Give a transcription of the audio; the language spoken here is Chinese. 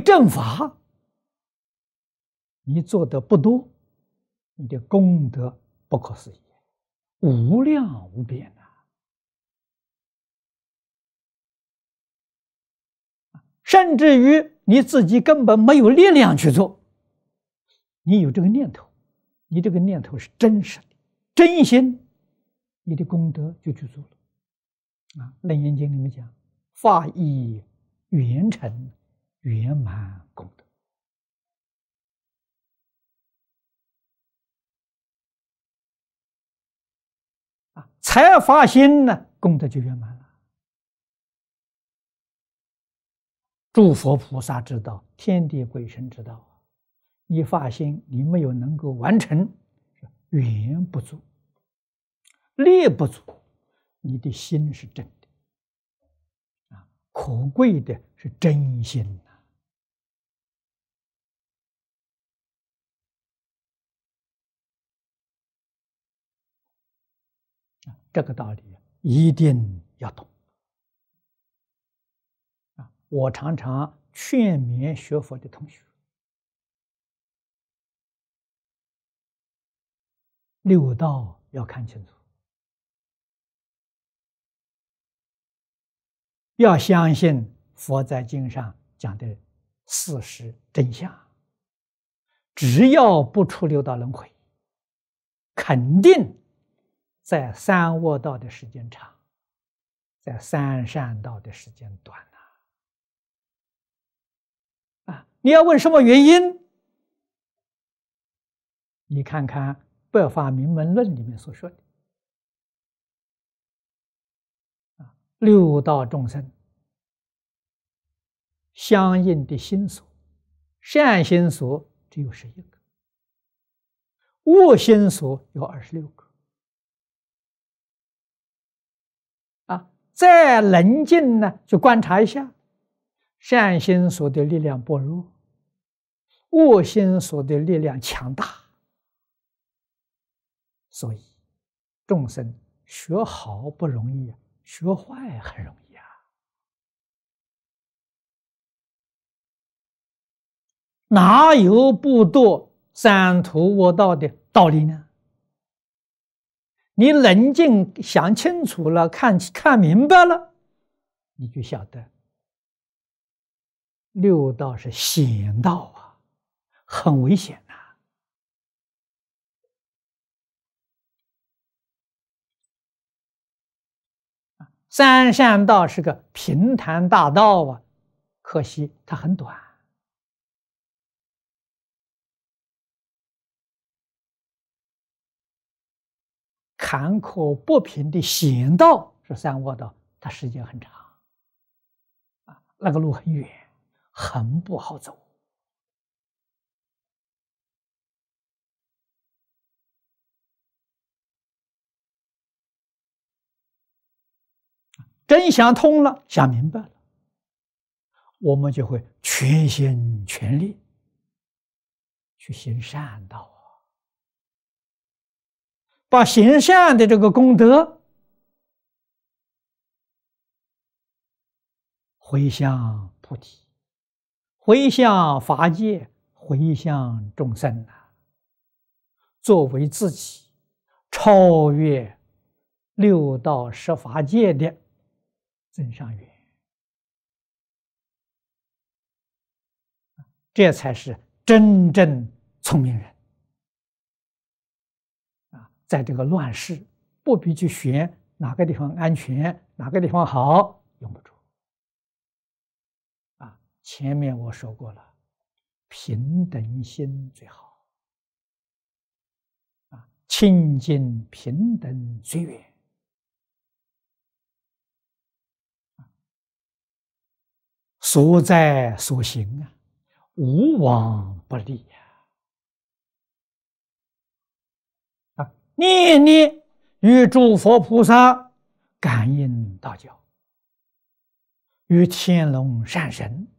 正法，你做的不多，你的功德不可思议，无量无边呐！甚至于你自己根本没有力量去做，你有这个念头，你这个念头是真实的、真心，你的功德就去做了。楞严经里面讲，法义圆成圆满功德。才发心呢，功德就圆满了。诸佛菩萨知道，天地鬼神知道，你发心你没有能够完成，缘不足，力不足，你的心是真的可贵的是真心这个道理一定要懂我常常劝勉学佛的同学，六道要看清楚，要相信佛在经上讲的事实真相，只要不出六道轮回，肯定在三恶道的时间长，在三善道的时间短你要问什么原因？你看看《百法明门论》里面所说的六道众生相应的心所，善心所只有11个，恶心所有26个再冷静呢，就观察一下，善心所的力量薄弱，恶心所的力量强大，所以众生学好不容易，学坏很容易哪有不堕三途恶道的道理呢？你冷静想清楚了，看明白了，你就晓得六道是险道很危险三善道是个平坦大道可惜它很短。坎坷不平的险道是三恶道，它时间很长那个路很远，很不好走。真想通了，想明白了，我们就会全心全力去行善道把行善的这个功德回向菩提，回向法界，回向众生作为自己超越六道十法界的增上缘，这才是真正聪明人在这个乱世，不必去选哪个地方安全，哪个地方好，用不着前面我说过了，平等心最好清净平等最远所在所行无往不利念念与诸佛菩萨感应道交，与天龙善神